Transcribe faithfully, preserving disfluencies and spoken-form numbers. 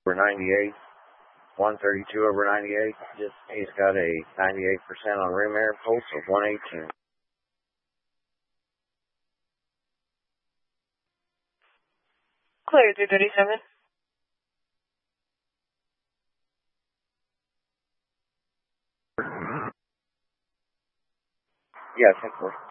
over ninety-eight, one thirty-two over ninety-eight. Just, he's got a ninety-eight percent on room air, pulse of one eighteen. Clear three thirty-seven. Yeah, ten four.